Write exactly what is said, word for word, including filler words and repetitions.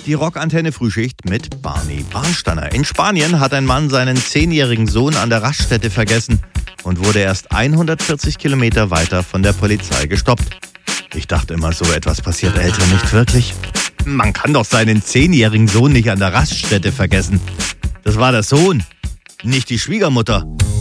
Die Rockantenne-Frühschicht mit Barney Barnsteiner. In Spanien hat ein Mann seinen zehnjährigen Sohn an der Raststätte vergessen und wurde erst hundertvierzig Kilometer weiter von der Polizei gestoppt. Ich dachte immer, so etwas passiert Eltern nicht wirklich. Man kann doch seinen zehnjährigen Sohn nicht an der Raststätte vergessen. Das war der Sohn, nicht die Schwiegermutter.